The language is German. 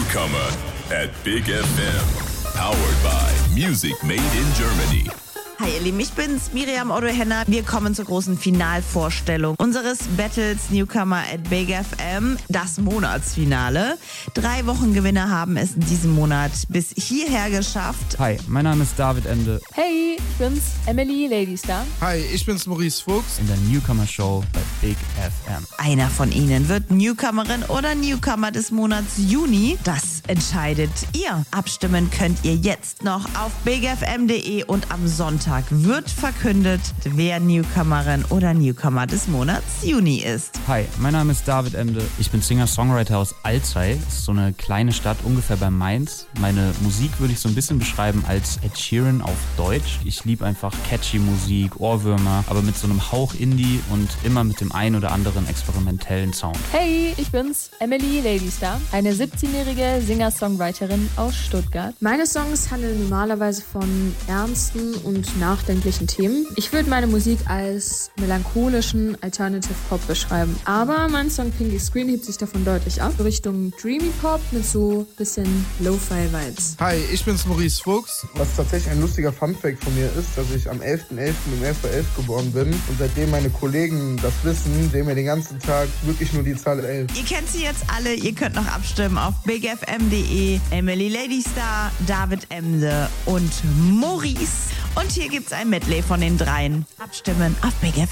Newcomer at Big FM. Powered by Music Made in Germany. Hi ihr Lieben, ich bin's, Miriam Otto-Henner. Wir kommen zur großen Finalvorstellung unseres Battles Newcomer at Big FM, das Monatsfinale. 3 Wochengewinner haben es in diesem Monat bis hierher geschafft. Hi, mein Name ist David Emde. Hey, ich bin's, Emily Ladystar. Hi, ich bin's, Maurice Fuchs. In der Newcomer Show bei Big FM. Einer von ihnen wird Newcomerin oder Newcomer des Monats Juni. Das entscheidet ihr. Abstimmen könnt ihr jetzt noch auf bigfm.de und am Sonntag wird verkündet, wer Newcomerin oder Newcomer des Monats Juni ist. Hi, mein Name ist David Emde. Ich bin Singer-Songwriter aus Alzey. Das ist so eine kleine Stadt ungefähr bei Mainz. Meine Musik würde ich so ein bisschen beschreiben als Ed Sheeran auf Deutsch. Ich liebe einfach catchy Musik, Ohrwürmer, aber mit so einem Hauch Indie und immer mit dem ein oder anderen experimentellen Sound. Hey, ich bin's, Emily Ladystar, eine 17-jährige Singer-Songwriterin aus Stuttgart. Meine Songs handeln normalerweise von ernsten und nachdenklichen Themen. Ich würde meine Musik als melancholischen Alternative Pop beschreiben. Aber mein Song Pinky Screen hebt sich davon deutlich ab. Richtung Dreamy Pop mit so bisschen Lo-Fi-Vibes. Hi, ich bin's, Maurice Fuchs. Was tatsächlich ein lustiger Funfact von mir ist, dass ich am 11.11. um 11.11 Uhr geboren bin. Und seitdem meine Kollegen das wissen, sehen wir den ganzen Tag wirklich nur die Zahl 11. Ihr kennt sie jetzt alle, ihr könnt noch abstimmen auf bigfm.de. Emily Ladystar, David Emde und Maurice. Und hier gibt's ein Medley von den dreien. Abstimmen auf Big FM.